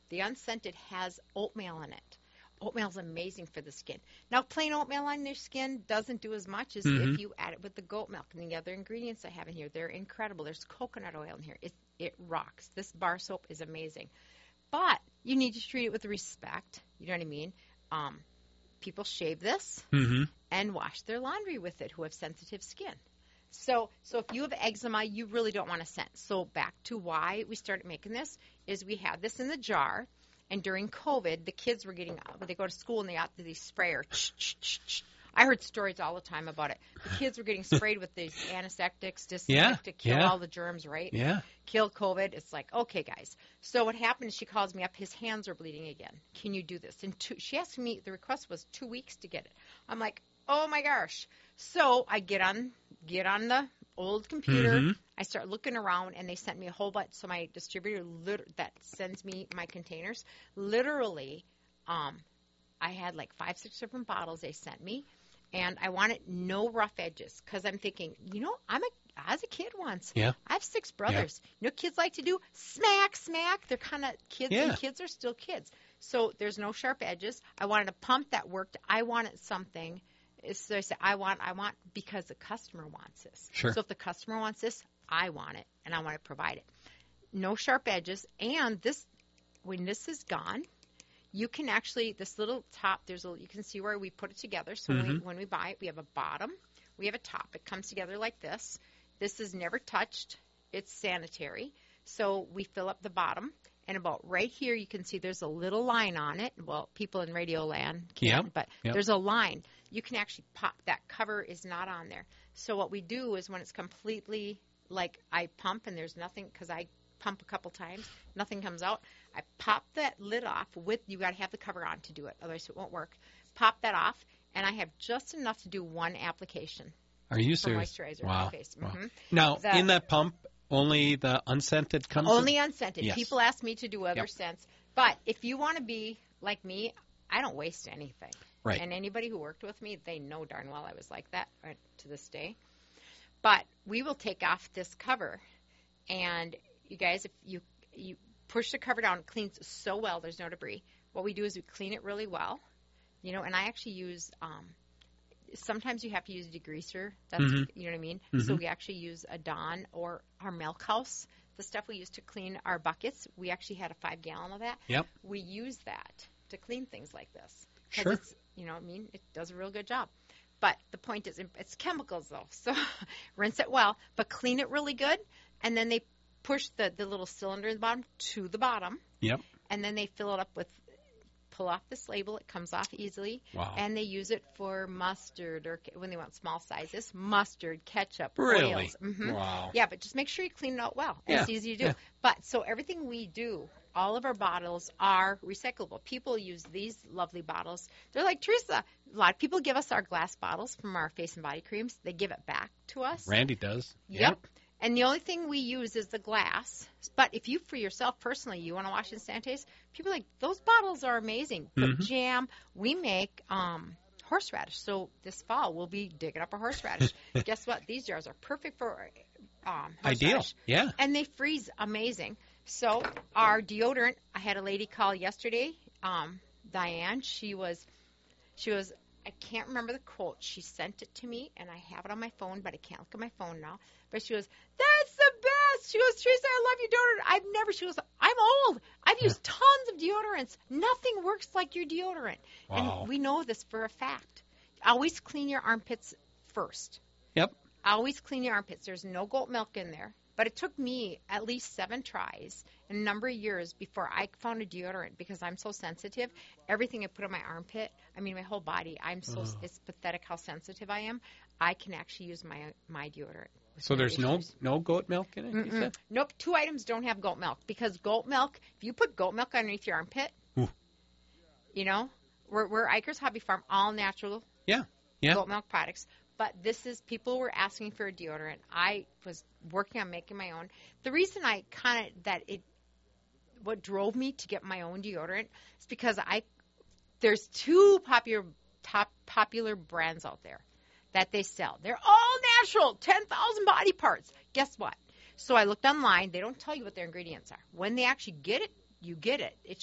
The unscented has oatmeal in it. Oatmeal's amazing for the skin. Now, plain oatmeal on your skin doesn't do as much as if you add it with the goat milk. And the other ingredients I have in here, they're incredible. There's coconut oil in here. It rocks. This bar soap is amazing. But you need to treat it with respect. You know what I mean? People shave this and wash their laundry with it who have sensitive skin. So if you have eczema, you really don't want to scent. So back to why we started making this is we had this in the jar, and during COVID, the kids were getting when they go to school and they got these sprayer. I heard stories all the time about it. The kids were getting sprayed with these antiseptics to kill all the germs, right? Yeah. Kill COVID. It's like, okay, guys. So what happened is she calls me up. His hands are bleeding again. Can you do this? And she asked me, the request was 2 weeks to get it. I'm like, oh, my gosh. So I get on the old computer. I start looking around, and they sent me a whole bunch. So my distributor that sends me my containers, literally, I had like 5-6 different bottles they sent me. And I wanted no rough edges because I'm thinking, I was a kid once. Yeah. I have 6 brothers. Yeah. You know what kids like to do? Smack. They're kind of kids, and kids are still kids. So there's no sharp edges. I wanted a pump that worked. I wanted something. So I said, I want because the customer wants this. Sure. So if the customer wants this, I want it, and I want to provide it. No sharp edges. And when this is gone, you can actually, this little top, you can see where we put it together. So when we buy it, we have a bottom, we have a top. It comes together like this. This is never touched. It's sanitary. So we fill up the bottom, and about right here, you can see there's a little line on it. Well, people in radio land can't, but there's a line. You can actually pop. That cover is not on there. So what we do is when it's completely, like I pump and there's nothing, because I pump a couple times, nothing comes out. I pop that lid off you got to have the cover on to do it, otherwise it won't work. Pop that off, and I have just enough to do one application. Are you serious? Moisturizer wow. on my face. Wow. Now, in that pump, only the unscented comes? Only unscented. Yes. People ask me to do other scents. But if you want to be like me, I don't waste anything. Right. And anybody who worked with me, they know darn well I was like that to this day. But we will take off this cover, and you guys, if you push the cover down, it cleans so well, there's no debris. What we do is we clean it really well, and I actually use, sometimes you have to use a degreaser, that's, you know what I mean? So we actually use a Dawn or our Milk House, the stuff we use to clean our buckets. We actually had a 5-gallon of that. Yep. We use that to clean things like this. Sure. It's, what I mean? It does a real good job. But the point is, it's chemicals, though. So rinse it well, but clean it really good. And then they push the little cylinder in the bottom to the bottom. Yep. And then they fill it up pull off this label. It comes off easily. Wow. And they use it for mustard or when they want small sizes, mustard, ketchup, really? Oils. Wow. Yeah, but just make sure you clean it out well. Yeah. It's easy to do. Yeah. But so everything we do, all of our bottles are recyclable. People use these lovely bottles. They're like, Teresa, a lot of people give us our glass bottles from our face and body creams. They give it back to us. Randy does. Yep. And the only thing we use is the glass. But if you, for yourself personally, you want to wash and sanitize, people are like, those bottles are amazing. Put jam. We make horseradish. So this fall, we'll be digging up a horseradish. Guess what? These jars are perfect for horseradish. Ideal. Yeah. And they freeze amazing. So our deodorant, I had a lady call yesterday, Diane. She was, I can't remember the quote. She sent it to me, and I have it on my phone, but I can't look at my phone now. But she goes, that's the best. She goes, Teresa, I love your deodorant. She goes, I'm old. I've used tons of deodorants. Nothing works like your deodorant. Wow. And we know this for a fact. Always clean your armpits first. Yep. Always clean your armpits. There's no goat milk in there. But it took me at least 7 tries and a number of years before I found a deodorant because I'm so sensitive. Everything I put on my armpit, my whole body, it's pathetic how sensitive I am. I can actually use my deodorant. So there's no goat milk in it, you said? Nope. 2 items don't have goat milk because goat milk, if you put goat milk underneath your armpit, we're Eicher's Hobby Farm, all natural goat milk products. But people were asking for a deodorant. I was working on making my own. The reason what drove me to get my own deodorant is because there's 2 popular brands out there that they sell. They're all natural, 10,000 body parts. Guess what? So I looked online. They don't tell you what their ingredients are. When they actually get it, you get it. It